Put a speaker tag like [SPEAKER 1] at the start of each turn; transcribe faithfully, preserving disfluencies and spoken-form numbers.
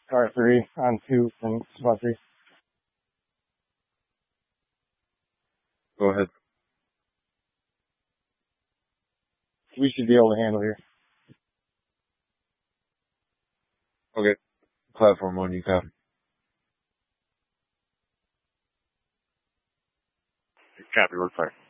[SPEAKER 1] Car three on two from spot three.
[SPEAKER 2] Go ahead.
[SPEAKER 1] We should be able to handle here.
[SPEAKER 2] Okay. Platform one, you copy.
[SPEAKER 3] Copy, we're fire.